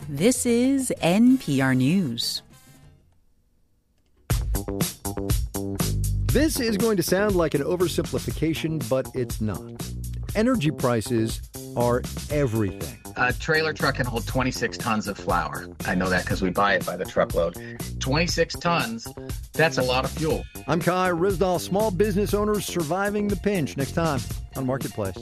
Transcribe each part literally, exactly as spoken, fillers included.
This is N P R News. This is going to sound like an oversimplification, but it's not. Energy prices are everything. A trailer truck can hold twenty-six tons of flour. I know that because we buy it by the truckload. twenty-six tons, that's a lot of fuel. I'm Kai Rizdal, small business owners surviving the pinch. Next time on Marketplace.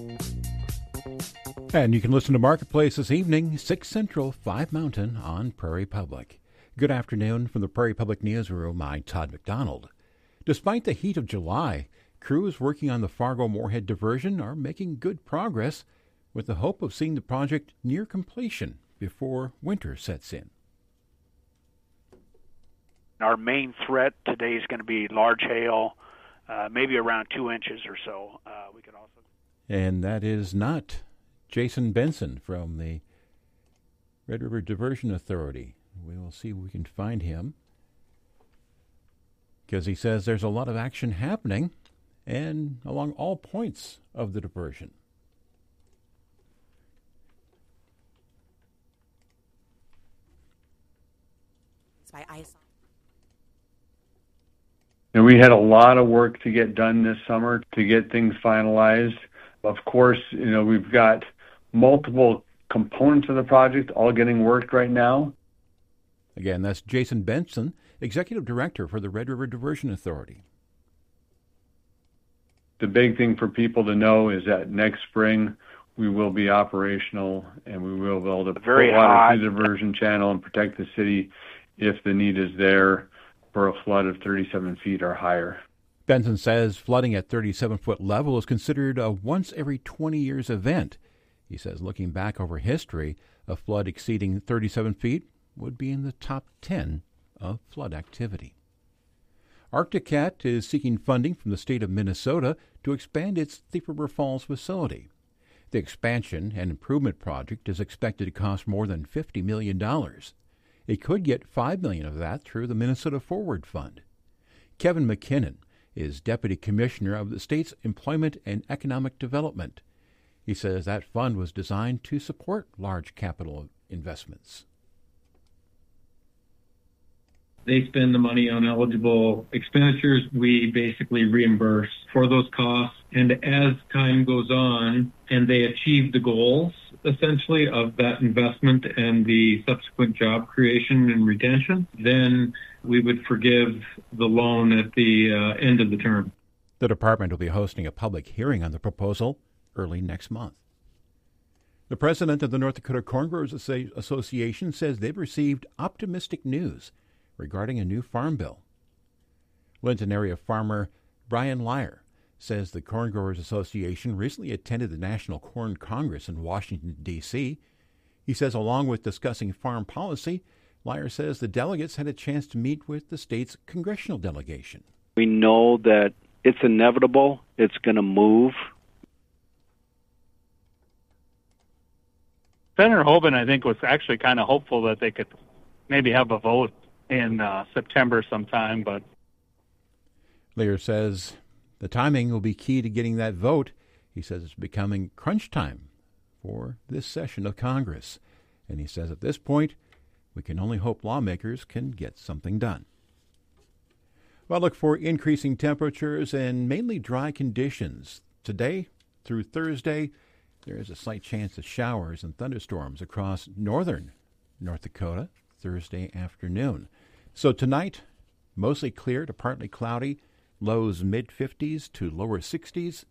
And you can listen to Marketplace this evening, six Central, five Mountain on Prairie Public. Good afternoon from the Prairie Public Newsroom. I'm Todd McDonald. Despite the heat of July, crews working on the Fargo-Moorhead diversion are making good progress with the hope of seeing the project near completion before winter sets in. Our main threat today is going to be large hail, uh, maybe around two inches or so. Uh, we could also, and that is not Jason Benson from the Red River Diversion Authority. We will see if we can find him, because he says there's a lot of action happening and along all points of the diversion. By ice. And we had a lot of work to get done this summer to get things finalized. Of course, you know, we've got multiple components of the project all getting worked right now. Again, that's Jason Benson, Executive Director for the Red River Diversion Authority. The big thing for people to know is that next spring we will be operational and we will be able to put water through the diversion channel and protect the city if the need is there for a flood of thirty-seven feet or higher. Benson says flooding at thirty-seven foot level is considered a once every twenty years event. He says looking back over history, a flood exceeding thirty-seven feet would be in the top ten of flood activity. Arctic Cat is seeking funding from the state of Minnesota to expand its Thief River Falls facility. The expansion and improvement project is expected to cost more than fifty million dollars. It could get five million dollars of that through the Minnesota Forward Fund. Kevin McKinnon is Deputy Commissioner of the state's Employment and Economic Development. He says that fund was designed to support large capital investments. They spend the money on eligible expenditures. We basically reimburse for those costs. And as time goes on and they achieve the goals, essentially, of that investment and the subsequent job creation and retention, then we would forgive the loan at the uh, end of the term. The department will be hosting a public hearing on the proposal early next month. The president of the North Dakota Corn Growers Association says they've received optimistic news regarding a new farm bill. Linton area farmer Brian Lyer says the Corn Growers Association recently attended the National Corn Congress in Washington, D C He says along with discussing farm policy, Lyer says the delegates had a chance to meet with the state's congressional delegation. We know that it's inevitable. It's going to move. Senator Hoban, I think, was actually kind of hopeful that they could maybe have a vote in uh, September sometime, but Lyer says the timing will be key to getting that vote. He says it's becoming crunch time for this session of Congress. And he says at this point, we can only hope lawmakers can get something done. Well, look for increasing temperatures and mainly dry conditions. Today through Thursday, there is a slight chance of showers and thunderstorms across northern North Dakota Thursday afternoon. So tonight, mostly clear to partly cloudy, lows mid-fifties to lower sixties.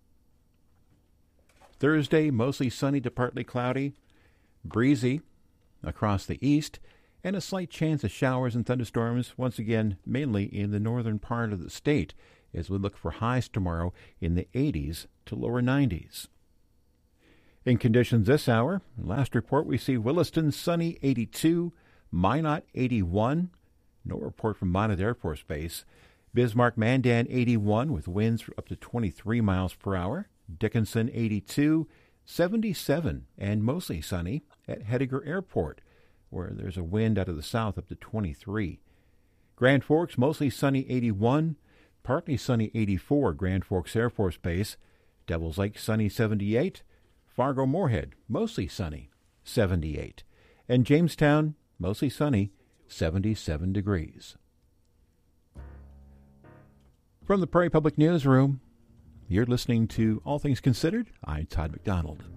Thursday, mostly sunny to partly cloudy, breezy across the east, and a slight chance of showers and thunderstorms, once again, mainly in the northern part of the state, as we look for highs tomorrow in the eighties to lower nineties. In conditions this hour, last report we see Williston sunny eighty-two, Minot eighty-one, no report from Minot Air Force Base, Bismarck-Mandan eighty-one with winds up to twenty-three miles per hour, Dickinson eighty-two, seventy-seven and mostly sunny at Hettinger Airport, where there's a wind out of the south up to twenty-three. Grand Forks mostly sunny eighty-one, partly sunny eighty-four, Grand Forks Air Force Base, Devils Lake sunny seventy-eight, Fargo-Moorhead mostly sunny seventy-eight. And Jamestown, mostly sunny, seventy-seven degrees. From the Prairie Public Newsroom, you're listening to All Things Considered. I'm Todd McDonald.